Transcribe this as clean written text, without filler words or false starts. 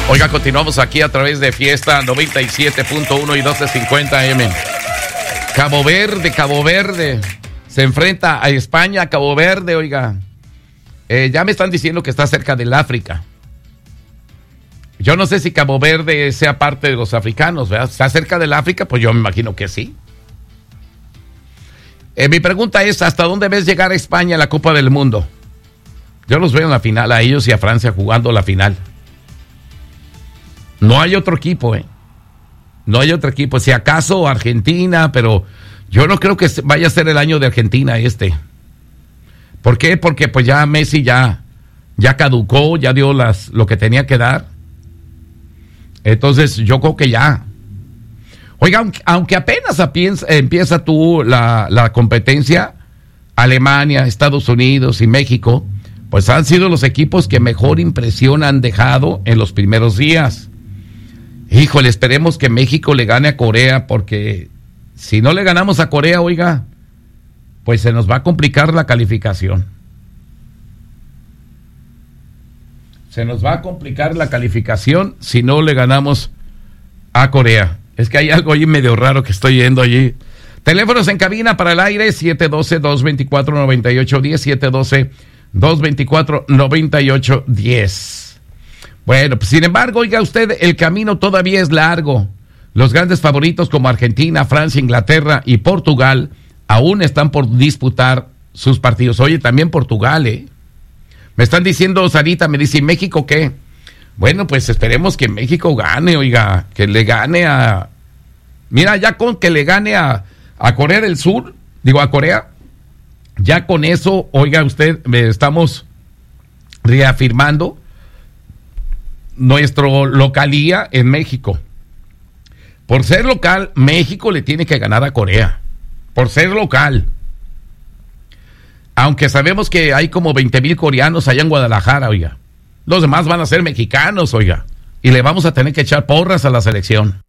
Oiga, continuamos aquí a través de Fiesta 97.1 y 1250 AM. Cabo Verde. Se enfrenta a España, Cabo Verde, oiga. Ya me están diciendo que está cerca del África. Yo no sé si Cabo Verde sea parte de los africanos, ¿verdad? ¿Está cerca del África? Pues yo me imagino que sí. Mi pregunta es, ¿hasta dónde ves llegar a España en la Copa del Mundo? Yo los veo en la final, a ellos y a Francia jugando la final. No hay otro equipo, No hay otro equipo. Si acaso Argentina, pero yo no creo que vaya a ser el año de Argentina este. ¿Por qué? Porque pues ya Messi ya caducó, ya dio lo que tenía que dar. Entonces yo creo que ya. Oiga, aunque apenas empieza la competencia, Alemania, Estados Unidos y México, pues han sido los equipos que mejor impresión han dejado en los primeros días. Híjole, esperemos que México le gane a Corea, porque si no le ganamos a Corea, oiga, pues se nos va a complicar la calificación. Se nos va a complicar la calificación si no le ganamos a Corea. Es que hay algo ahí medio raro que estoy yendo allí. Teléfonos en cabina para el aire, 712-224-9810, 712-224-9810. Bueno, pues sin embargo, oiga usted, el camino todavía es largo. Los grandes favoritos como Argentina, Francia, Inglaterra y Portugal aún están por disputar sus partidos. Oye, también Portugal, Me están diciendo, Sarita, me dice, ¿y México qué? Bueno, pues esperemos que México gane, oiga, que le gane a... Mira, ya con que le gane a Corea del Sur, a Corea, ya con eso, oiga usted, estamos reafirmando nuestro localía en México. Por ser local, México le tiene que ganar a Corea. Por ser local. Aunque sabemos que hay como 20,000 coreanos allá en Guadalajara, oiga. Los demás van a ser mexicanos, oiga. Y le vamos a tener que echar porras a la selección.